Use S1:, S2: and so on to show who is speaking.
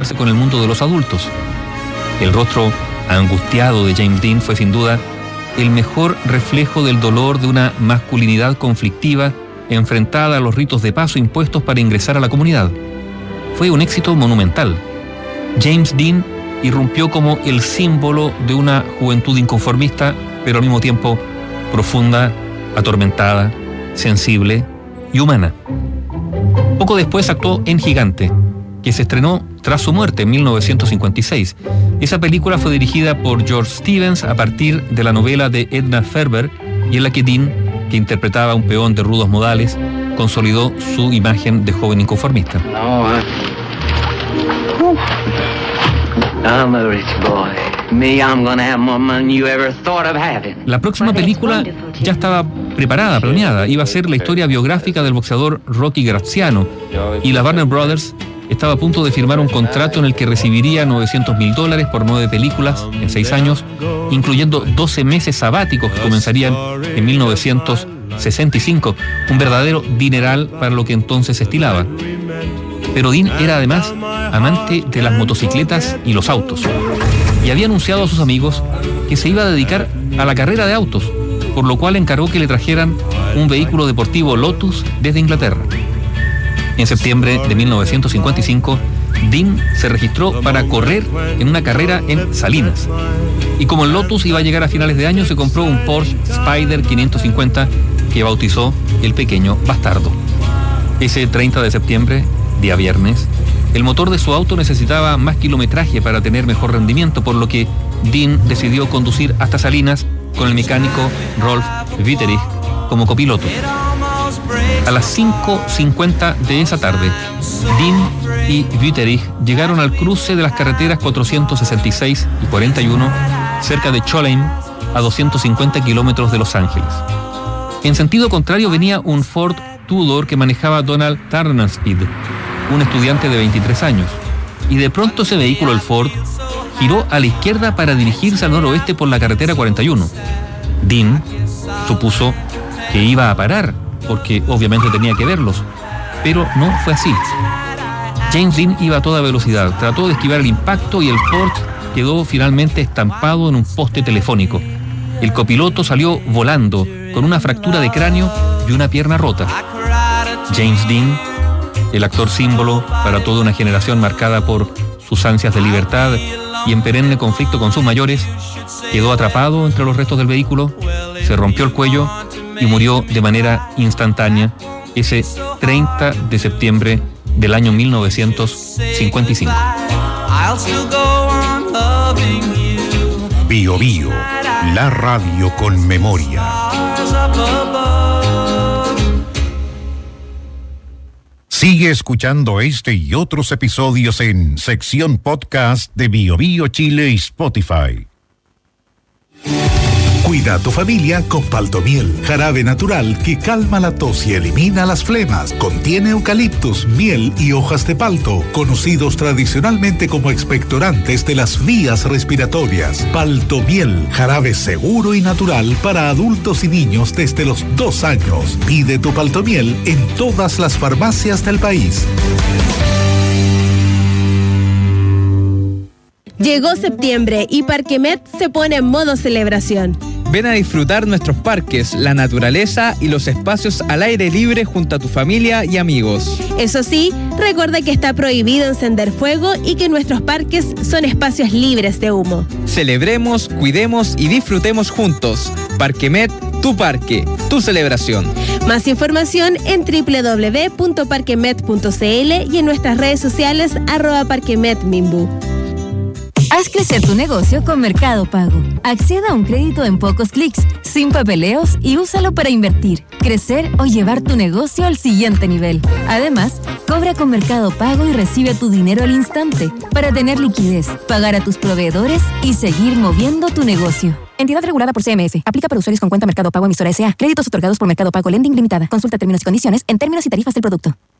S1: relacionarse con el mundo de los adultos. El rostro angustiado de James Dean fue sin duda el mejor reflejo del dolor de una masculinidad conflictiva enfrentada a los ritos de paso impuestos para ingresar a la comunidad. Fue un éxito monumental. James Dean irrumpió como el símbolo de una juventud inconformista, pero al mismo tiempo profunda, atormentada, sensible y humana. Poco después actuó en Gigante, que se estrenó tras su muerte en 1956. Esa película fue dirigida por George Stevens a partir de la novela de Edna Ferber y en la que Dean, que interpretaba a un peón de rudos modales, consolidó su imagen de joven inconformista.
S2: I'm a rich boy. I'm gonna have more money you ever thought of having.
S1: La próxima película ya estaba preparada, planeada. Iba a ser la historia biográfica del boxeador Rocky Graziano, y la Warner Brothers estaba a punto de firmar un contrato en el que recibiría $900,000 por 9 películas en 6 años, incluyendo 12 meses sabáticos que comenzarían en 1965, un verdadero dineral para lo que entonces se estilaba. Pero Dean era además amante de las motocicletas y los autos, y había anunciado a sus amigos que se iba a dedicar a la carrera de autos, por lo cual encargó que le trajeran un vehículo deportivo Lotus desde Inglaterra. En septiembre de 1955, Dean se registró para correr en una carrera en Salinas, y como el Lotus iba a llegar a finales de año, se compró un Porsche Spyder 550 que bautizó el pequeño bastardo. Ese 30 de septiembre, día viernes, el motor de su auto necesitaba más kilometraje para tener mejor rendimiento, por lo que Dean decidió conducir hasta Salinas con el mecánico Rolf Witterich como copiloto. A las 5:50 de esa tarde, Dean y Witterich llegaron al cruce de las carreteras 466 y 41 cerca de Cholheim, a 250 kilómetros de Los Ángeles. En sentido contrario venía un Ford Tudor que manejaba Donald Tarnarspeed, un estudiante de 23 años, y de pronto ese vehículo, el Ford, giró a la izquierda para dirigirse al noroeste por la carretera 41. Dean supuso que iba a parar, porque obviamente tenía que verlos, pero no fue así. James Dean iba a toda velocidad, trató de esquivar el impacto y el Ford quedó finalmente estampado en un poste telefónico. El copiloto salió volando con una fractura de cráneo y una pierna rota. James Dean, el actor símbolo para toda una generación marcada por sus ansias de libertad y en perenne conflicto con sus mayores, quedó atrapado entre los restos del vehículo, se rompió el cuello y murió de manera instantánea ese 30 de septiembre del año 1955.
S3: Bio Bio, la radio con memoria. Sigue escuchando este y otros episodios en sección podcast de Bio Bio Chile y Spotify. Cuida a tu familia con Paltomiel, jarabe natural que calma la tos y elimina las flemas. Contiene eucaliptus, miel y hojas de palto, conocidos tradicionalmente como expectorantes de las vías respiratorias. Paltomiel, jarabe seguro y natural para adultos y niños desde los 2 años. Pide tu Paltomiel en todas las farmacias del país.
S4: Llegó septiembre y Parquemet se pone en modo celebración.
S5: Ven a disfrutar nuestros parques, la naturaleza y los espacios al aire libre junto a tu familia y amigos.
S4: Eso sí, recuerda que está prohibido encender fuego y que nuestros parques son espacios libres de humo.
S5: Celebremos, cuidemos y disfrutemos juntos. Parquemet, tu parque, tu celebración.
S4: Más información en www.parquemet.cl y en nuestras redes sociales @parquemetminbu.
S6: Haz crecer tu negocio con Mercado Pago. Acceda a un crédito en pocos clics, sin papeleos y úsalo para invertir, crecer o llevar tu negocio al siguiente nivel. Además, cobra con Mercado Pago y recibe tu dinero al instante para tener liquidez, pagar a tus proveedores y seguir moviendo tu negocio. Entidad regulada por CMF. Aplica para usuarios con cuenta Mercado Pago emisora S.A. Créditos otorgados por Mercado Pago Lending Limitada. Consulta términos y condiciones en términos y tarifas del producto.